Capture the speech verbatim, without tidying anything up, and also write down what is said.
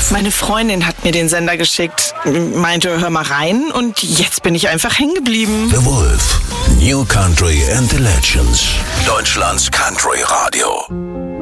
Wolf. Meine Freundin hat mir den Sender geschickt, meinte, hör mal rein und jetzt bin ich einfach hängen geblieben. The Wolf. New Country and the Legends. Deutschlands Country Radio.